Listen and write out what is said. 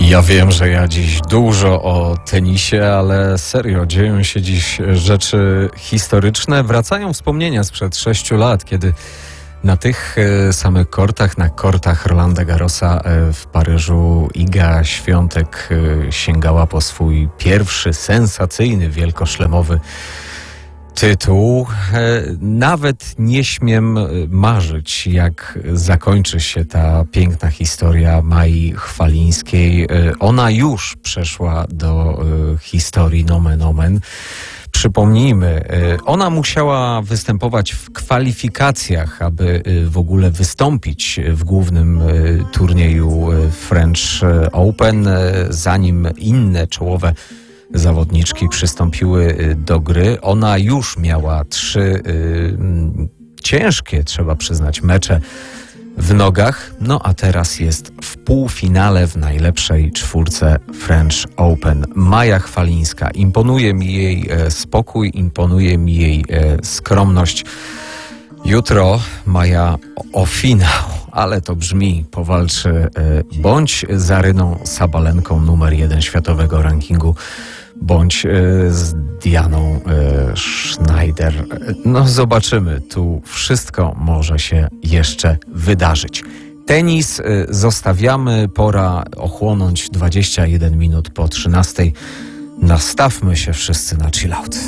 Ja wiem, że ja dziś dużo o tenisie, ale serio, dzieją się dziś rzeczy historyczne. Wracają wspomnienia sprzed 6 lat, kiedy na tych samych kortach, na kortach Rolanda Garrosa w Paryżu Iga Świątek sięgała po swój pierwszy sensacyjny, wielkoszlemowy tytuł. Nawet nie śmiem marzyć, jak zakończy się ta piękna historia Mai Chwalińskiej. Ona już przeszła do historii nomen omen. Przypomnijmy, ona musiała występować w kwalifikacjach, aby w ogóle wystąpić w głównym turnieju French Open, zanim inne czołowe zawodniczki przystąpiły do gry. Ona już miała 3 ciężkie, trzeba przyznać, mecze w nogach, no a teraz jest w półfinale w najlepszej czwórce French Open. Maja Chwalińska. Imponuje mi jej spokój, imponuje mi jej skromność. Jutro Maja o finał, ale to brzmi, powalczy bądź z Aryną Sabalenką, numer 1 światowego rankingu, bądź z Dianą Schneider. No zobaczymy, tu wszystko może się jeszcze wydarzyć. Tenis zostawiamy, pora ochłonąć 21 minut po 13. Nastawmy się wszyscy na chillout.